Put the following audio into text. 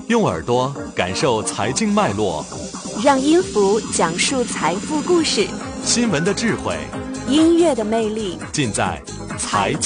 用耳朵感受财经脉络， 让音符讲述财富故事， 新闻的智慧， 音乐的魅力， 尽在财